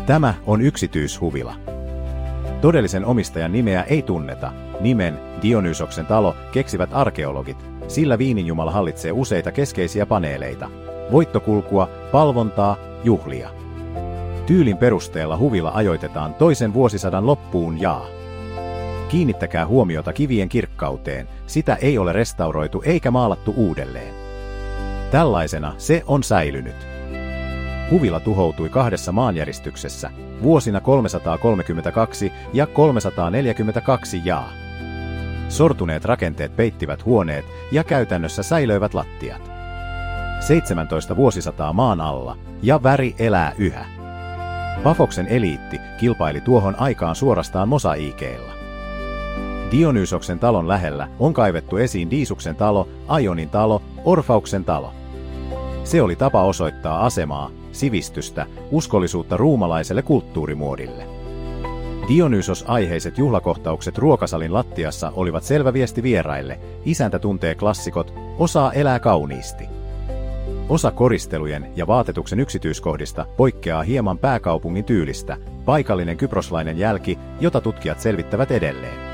Tämä on yksityishuvila. Todellisen omistajan nimeä ei tunneta. Nimen Dionysoksen talo keksivät arkeologit, sillä viininjumala hallitsee useita keskeisiä paneeleita: voittokulkua, palvontaa, juhlia. Tyylin perusteella huvila ajoitetaan toisen vuosisadan loppuun Kiinnittäkää huomiota kivien kirkkauteen, sitä ei ole restauroitu eikä maalattu uudelleen. Tällaisena se on säilynyt. Huvila tuhoutui 2 maanjäristyksessä, vuosina 332 ja 342 Sortuneet rakenteet peittivät huoneet ja käytännössä säilöivät lattiat. 17 vuosisataa maan alla, ja väri elää yhä. Pafoksen eliitti kilpaili tuohon aikaan suorastaan mosaiikeilla. Dionysoksen talon lähellä on kaivettu esiin Diisuksen talo, Aionin talo, Orfauksen talo. Se oli tapa osoittaa asemaa, sivistystä, uskollisuutta ruumalaiselle kulttuurimuodille. Dionysos-aiheiset juhlakohtaukset ruokasalin lattiassa olivat selvä viesti vieraille: isäntä tuntee klassikot, osaa elää kauniisti. Osa koristelujen ja vaatetuksen yksityiskohdista poikkeaa hieman pääkaupungin tyylistä, paikallinen kyproslainen jälki, jota tutkijat selvittävät edelleen.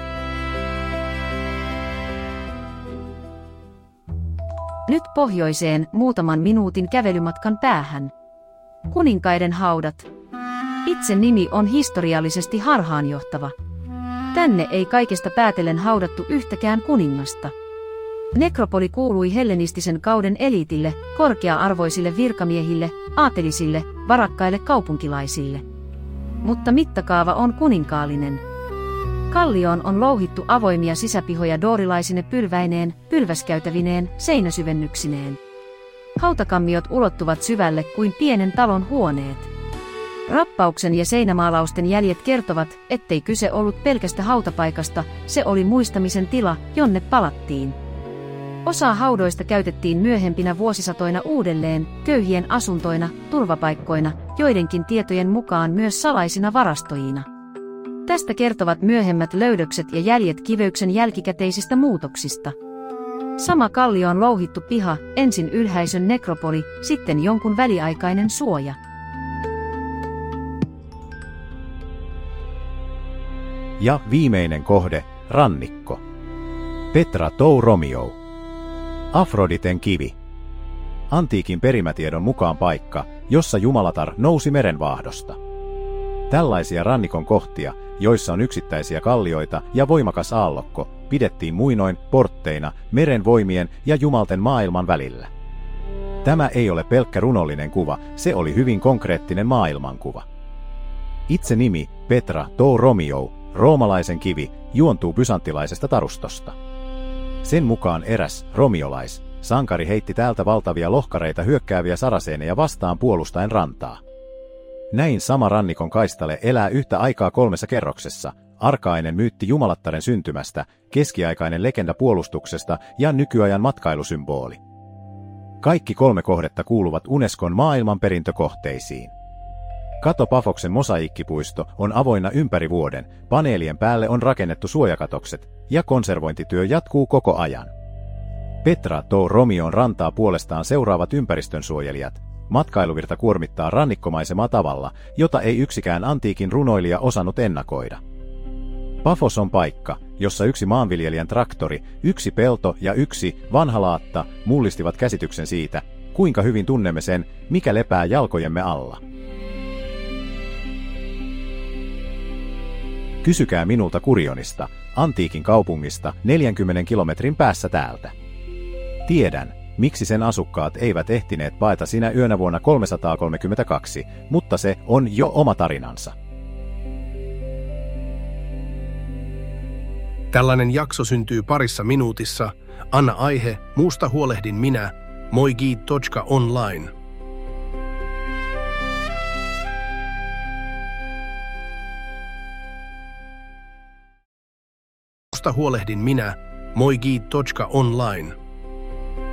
Nyt pohjoiseen muutaman minuutin kävelymatkan päähän. Kuninkaiden haudat. Itse nimi on historiallisesti harhaanjohtava. Tänne ei kaikesta päätellen haudattu yhtäkään kuningasta. Nekropoli kuului hellenistisen kauden eliitille, korkea-arvoisille virkamiehille, aatelisille, varakkaille kaupunkilaisille. Mutta mittakaava on kuninkaallinen. Kallioon on louhittu avoimia sisäpihoja doorilaisine pylväineen, pylväskäytävineen, seinäsyvennyksineen. Hautakammiot ulottuvat syvälle kuin pienen talon huoneet. Rappauksen ja seinämaalausten jäljet kertovat, ettei kyse ollut pelkästä hautapaikasta, se oli muistamisen tila, jonne palattiin. Osa haudoista käytettiin myöhempinä vuosisatoina uudelleen, köyhien asuntoina, turvapaikkoina, joidenkin tietojen mukaan myös salaisina varastoina. Tästä kertovat myöhemmät löydökset ja jäljet kiveyksen jälkikäteisistä muutoksista. Sama kallio on louhittu piha, ensin ylhäisön nekropoli, sitten jonkun väliaikainen suoja. Ja viimeinen kohde, rannikko. Petra tou Romeo. Afroditen kivi. Antiikin perimätiedon mukaan paikka, jossa jumalatar nousi merenvaahdosta. Tällaisia rannikon kohtia, joissa on yksittäisiä kallioita ja voimakas aallokko, pidettiin muinoin portteina meren voimien ja jumalten maailman välillä. Tämä ei ole pelkkä runollinen kuva, se oli hyvin konkreettinen maailmankuva. Itse nimi Petra tou Romeo, roomalaisen kivi, juontuu bysanttilaisesta tarustosta. Sen mukaan eräs romiolais sankari heitti täältä valtavia lohkareita hyökkääviä saraseeneja vastaan puolustaen rantaa. Näin sama rannikon kaistale elää yhtä aikaa 3 kerroksessa: arkainen myytti jumalattaren syntymästä, keskiaikainen legenda puolustuksesta ja nykyajan matkailusymboli. Kaikki 3 kohdetta kuuluvat Unescon maailmanperintökohteisiin. Kato Pafoksen mosaiikkipuisto on avoinna ympäri vuoden, paneelien päälle on rakennettu suojakatokset, ja konservointityö jatkuu koko ajan. Petra tou Romeon rantaa puolestaan seuraavat ympäristönsuojelijat. Matkailuvirta kuormittaa rannikkomaisemaa tavalla, jota ei yksikään antiikin runoilija osannut ennakoida. Pafos on paikka, jossa yksi maanviljelijän traktori, yksi pelto ja yksi vanha laatta mullistivat käsityksen siitä, kuinka hyvin tunnemme sen, mikä lepää jalkojemme alla. Kysykää minulta Kurionista, antiikin kaupungista 40 kilometrin päässä täältä. Tiedän, miksi sen asukkaat eivät ehtineet paeta sinä yönä vuonna 332, mutta se on jo oma tarinansa. Tällainen jakso syntyy parissa minuutissa. Anna aihe, muusta huolehdin minä. moigid.online. Muusta huolehdin minä. moigid.online.